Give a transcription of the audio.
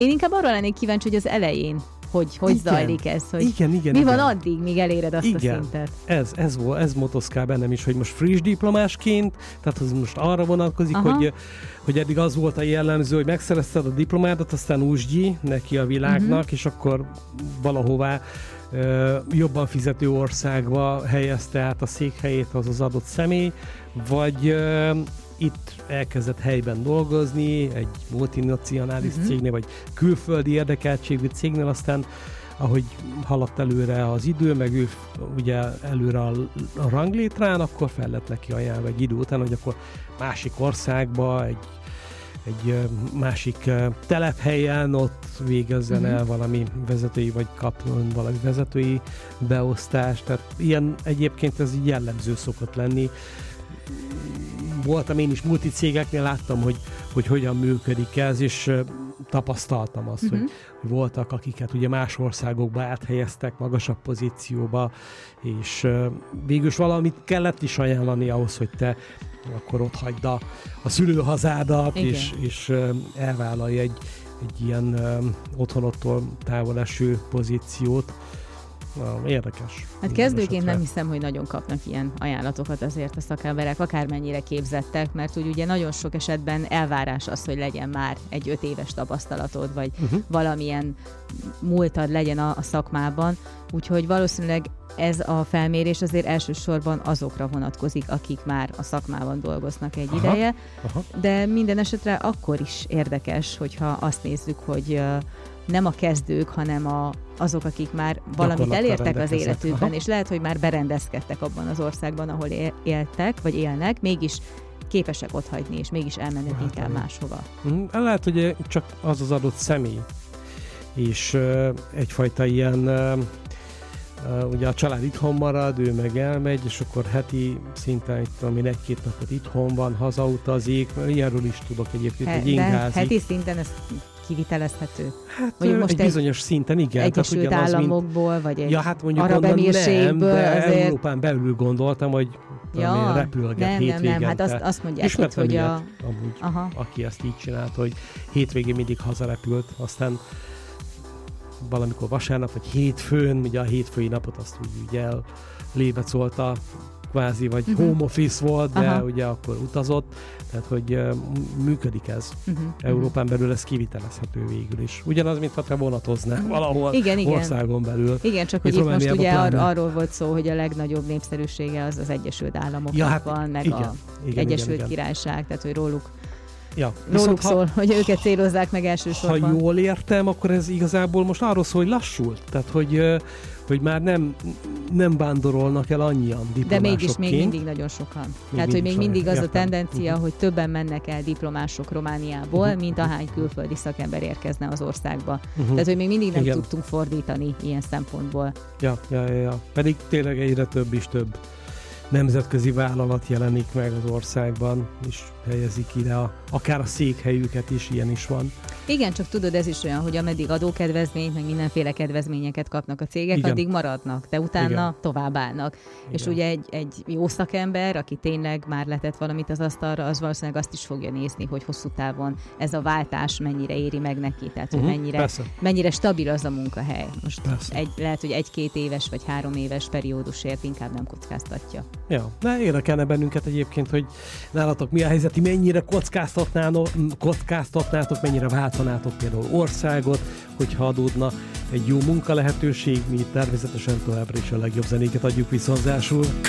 Én inkább arra lennék kíváncsi, hogy az elején hogy zajlik ez, hogy igen, mi van addig, míg eléred azt a szintet. Ez motoszkál bennem is, hogy most friss diplomásként, tehát az most arra vonatkozik, hogy eddig az volt a jellemző, hogy megszerezted a diplomádat, aztán úsgyi neki a világnak, és akkor valahová jobban fizető országba helyezte át a székhelyét az adott személy, vagy itt elkezdett helyben dolgozni, egy multinacionális cégnél, vagy külföldi érdekeltségű cégnél, aztán ahogy haladt előre az idő, meg ő ugye előre a ranglétrán, akkor fel lett neki ajánlva egy idő után, hogy akkor másik országba, egy másik telephelyen ott végezzen el valami vezetői, vagy kapjon valami vezetői beosztást. Tehát ilyen egyébként ez így jellemző szokott lenni. Voltam én is multicégeknél, láttam, hogy hogyan működik ez, és tapasztaltam azt, hogy voltak, akiket ugye más országokba áthelyeztek magasabb pozícióba, és végülis valamit kellett is ajánlani ahhoz, hogy te akkor ott hagyd a szülőhazádat, és elvállalj egy ilyen otthonottól távol eső pozíciót. Érdekes. Hát kezdőként nem hiszem, hogy nagyon kapnak ilyen ajánlatokat azért a szakemberek, akármennyire képzettek, mert úgy ugye nagyon sok esetben elvárás az, hogy legyen már egy 5 éves tapasztalatod, vagy valamilyen múltad legyen a szakmában, úgyhogy valószínűleg ez a felmérés azért elsősorban azokra vonatkozik, akik már a szakmában dolgoznak egy ideje, de minden esetre akkor is érdekes, hogyha azt nézzük, hogy nem a kezdők, hanem azok, akik már valamit elértek az életükben, és lehet, hogy már berendezkedtek abban az országban, ahol éltek, vagy élnek, mégis képesek otthagyni, és mégis elmennek inkább máshova. Lehet, hogy csak az adott személy, és egyfajta ilyen ugye a család itthon marad, ő meg elmegy, és akkor heti szinten, egy-két napot itthon van, hazautazik, ilyenről is tudok egyébként, hogy ingázik. Heti szinten ez kivitelezhető? Hát most egy bizonyos szinten, igen. Egyesült Államokból, vagy egy Arab Emírségből. de Európán belül gondoltam, hogy repülget hétvégente. Nem, hát azt mondják itt, hogy amúgy, aki ezt így csinált, hogy hétvégén mindig hazarepült, aztán valamikor vasárnap, vagy hétfőn, ugye a hétfői napot azt úgy lébecolta, kvázi, vagy home office volt, de ugye akkor utazott, tehát hogy működik ez. Európán belül ez kivitelezhető végül is. Ugyanaz, mintha te vonatoznál valahol országon belül. Igen, csak hogy itt most ugye arról volt szó, hogy a legnagyobb népszerűsége az Egyesült Államoknak van, meg az Egyesült Királyság, tehát hogy róluk szól, hogy őket célozzák meg elsősorban. Ha jól értem, akkor ez igazából most arról szól, hogy lassult. Tehát, hogy már nem vándorolnak el annyian diplomásokként. De mégis még mindig nagyon sokan. Tehát, hogy még mindig az a tendencia, hogy többen mennek el diplomások Romániából, mint ahány külföldi szakember érkezne az országba. Tehát, hogy még mindig nem tudtunk fordítani ilyen szempontból. Ja. Pedig tényleg egyre több nemzetközi vállalat jelenik meg az országban, és helyezik ide akár a székhelyüket is, ilyen is van. Igen, csak tudod, ez is olyan, hogy ameddig adókedvezményt, meg mindenféle kedvezményeket kapnak a cégek, addig maradnak, de utána továbbállnak. És ugye egy jó szakember, aki tényleg már letett valamit az asztalra, az valószínűleg azt is fogja nézni, hogy hosszú távon ez a váltás mennyire éri meg neki, tehát hogy mennyire stabil az a munkahely. Most lehet, hogy 1-2 éves vagy 3 éves periódusért inkább nem kockáztatja. Ja, de érdekelne bennünket egyébként, hogy nálatok mi a helyzet, mennyire kockáztatnátok, mennyire váltanátok például országot, hogyha adódna egy jó munkalehetőség, mi természetesen továbbra is a legjobb zenéket adjuk viszonzásul.